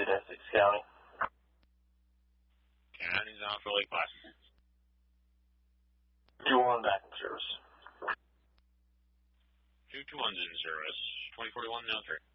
Essex County. County's on for Lake Placid. 2-1 back in service. 221's in service. 2041 now 3.